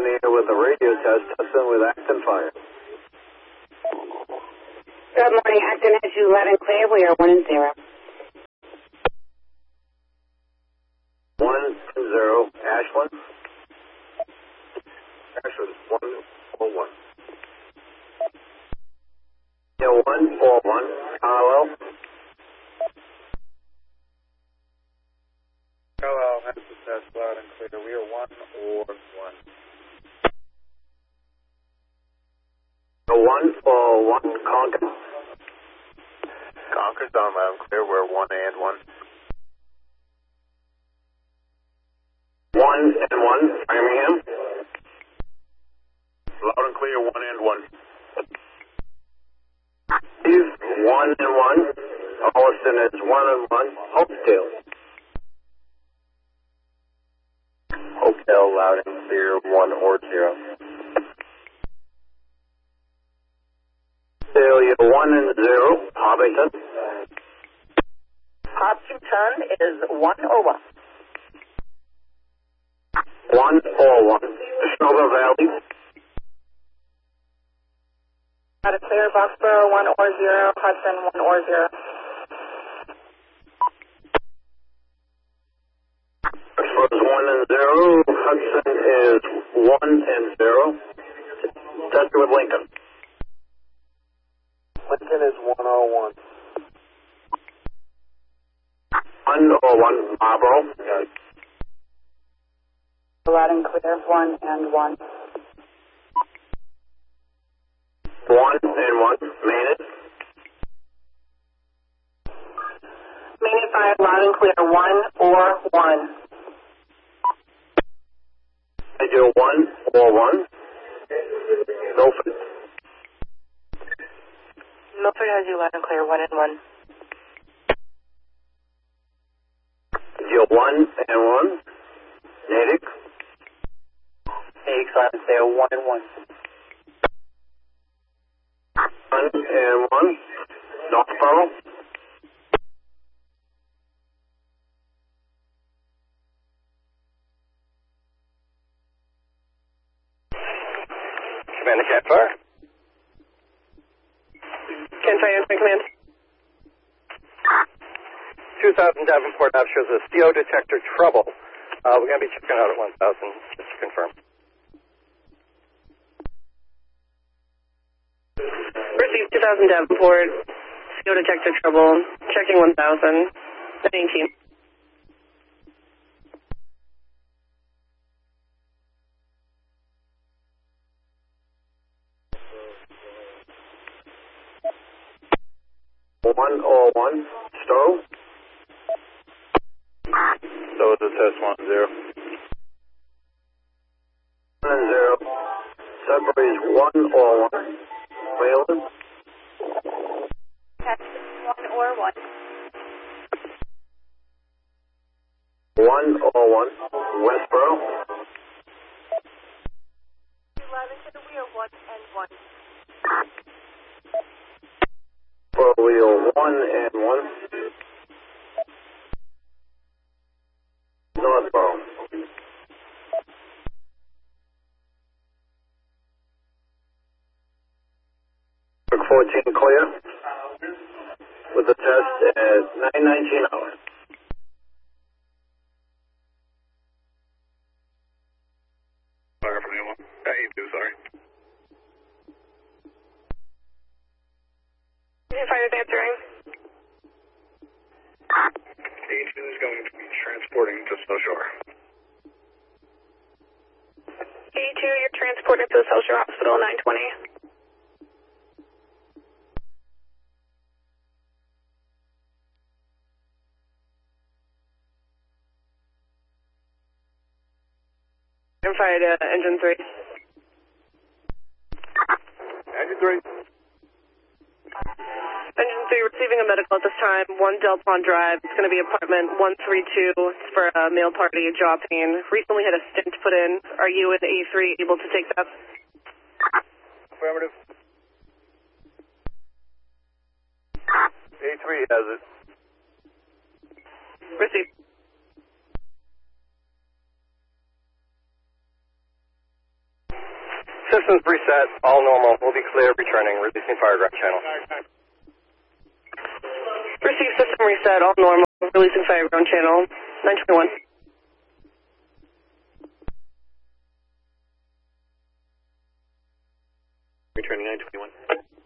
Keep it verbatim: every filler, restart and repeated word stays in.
on the air with a radio test, testing with Acton Fire. Good morning, Acton. As you loud and clear, we are one and zero. One and zero, Ashland. Ashland, one four one. Yeah, one four one, Carlisle. Carlisle has the test loud and clear. We are one or one. The one four one, Concord. Concord's on loud and clear. We're one and one. One and one, Framingham. Loud and clear, one and one. Steve, one and one. Austin is one and one. Hopedale. Hopedale, loud and clear, one or zero. Celia, one and zero. Hobbiton. Hopkinton is one or one. One four one. Neshoba Valley. Out of clear, Boxborough, one or zero. Hudson, one or zero. Oxford is one and zero. Hudson is one and zero. Tested with Lincoln. Lincoln is one oh one. One or one, Marlboro. Loud and clear, one and one. One and one, Maynard. Maynard five, loud and clear, one or one. I do one or one. Milford. Milford has you loud and clear, one and one. I do one and one. Natick. Natick's loud and clear, one and one. One and one. Northborough. Commander Campfire. Campfire, answering command. two thousand Davenport Ave shows a C O detector trouble. Uh, we're going to be checking out at one thousand, just to confirm. Received two thousand Davenport, C O detector trouble, checking one thousand, nineteen. One or one. Stowe. So it's a test one zero. One and zero. Sudbury is one or one. Whalen. One or one. One or one. Westboro. Eleven to the wheel, one and one. For wheel one and one. Northborough. fourteen clear. With the test at nine nineteen hours. Fire from the one. A two, sorry. Fire's answering. A two is going to be transporting to South Shore. A two, you're transported to the South Shore Hospital, nine twenty. I'm fired at uh, engine three. Engine three. Engine three receiving a medical at this time. One Del Pond Drive. It's going to be apartment one three two. It's for a male party, jaw pain. Recently had a stint put in. Are you and A three able to take that? Affirmative. A three has it. Receive. Received. A three, you're receiving a medical at this time. one Del Pond Drive. It's going to be apartment one three two. It's for a male party, jaw pain. Recently had a stint put in. Are you and A three able to take that? Affirmative. Received. systems reset, all normal. We'll be clear, returning, releasing fireground channel. Receive system reset, all normal, releasing fireground channel, nine twenty-one. Returning nine twenty-one.